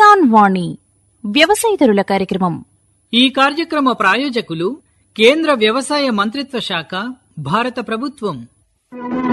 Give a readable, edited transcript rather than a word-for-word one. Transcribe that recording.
కిసాన్ వాణి వ్యవసాయదారుల కార్యక్రమం. ఈ కార్యక్రమ ప్రాయోజకులు కేంద్ర వ్యవసాయ మంత్రిత్వ శాఖ, భారత ప్రభుత్వం.